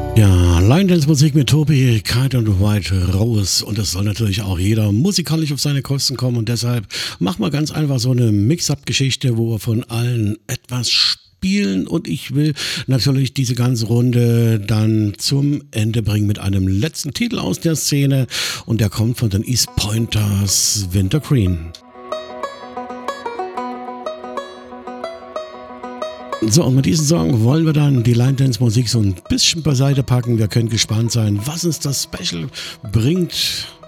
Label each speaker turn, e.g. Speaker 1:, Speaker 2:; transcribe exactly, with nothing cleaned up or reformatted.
Speaker 1: Ja, Line Dance Musik mit Tobi, Kite und White Rose. Und das soll natürlich auch jeder musikalisch auf seine Kosten kommen. Und deshalb machen wir ganz einfach so eine Mix-Up-Geschichte, wo wir von allen etwas spielen. Und ich will natürlich diese ganze Runde dann zum Ende bringen mit einem letzten Titel aus der Szene. Und der kommt von den East Pointers, Winter Green. So, und mit diesem Song wollen wir dann die Line Dance Musik so ein bisschen beiseite packen. Wir können gespannt sein, was uns das Special bringt.